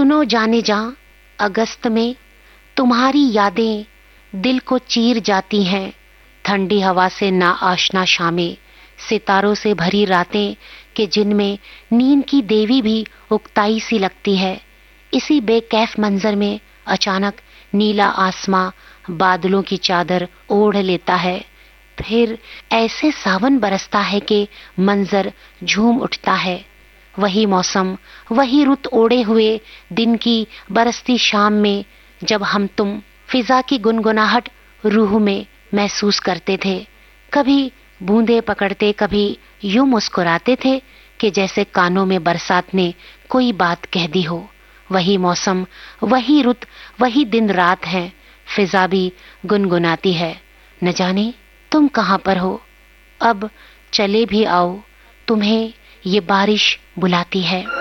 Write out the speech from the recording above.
सुनो जाने जा, अगस्त में तुम्हारी यादें दिल को चीर जाती हैं। ठंडी हवा से ना आशना शामें, सितारों से भरी रातें कि जिनमें नींद की देवी भी उकताई सी लगती है। इसी बेकैफ मंजर में अचानक नीला आसमां बादलों की चादर ओढ़ लेता है। फिर ऐसे सावन बरसता है कि मंजर झूम उठता है। वही मौसम, वही रुत ओढ़े हुए दिन की बरसती शाम में जब हम तुम फिजा की गुनगुनाहट रूह में महसूस करते थे। कभी बूंदे पकड़ते, कभी यूं मुस्कुराते थे कि जैसे कानों में बरसात ने कोई बात कह दी हो। वही मौसम, वही रुत, वही दिन रात है। फिजा भी गुनगुनाती है, न जाने तुम कहां पर हो। अब चले भी आओ, तुम्हें ये बारिश बुलाती है।